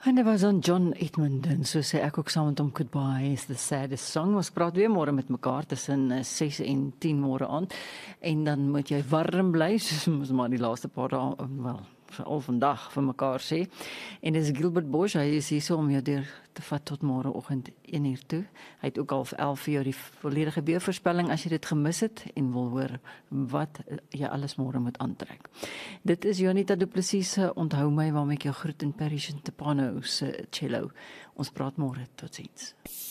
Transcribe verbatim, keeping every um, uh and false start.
En dit was aan John Edmondson, so sê ek ook saam met hom Goodbye is the saddest song. Ons praat weer môre met mekaar tussen ses en tien môre aand. En dan moet jy warm bly, soos ons maar die laaste paar dae, wel, al vandag vir mekaar sê. En dis Gilbert Bosch, hy is hier so om jou deur te vat tot môreoggend een uur toe. Hy het ook al vir elf vir jou die volledige weervoorspelling as jy dit gemis het en wil hoor wat jy alles môre moet aantrek. Dit is Jonita Du Plessis se Onthou My waarmee ek jou groet in Parrish Tapano se cello. Ons praat môre, totsiens.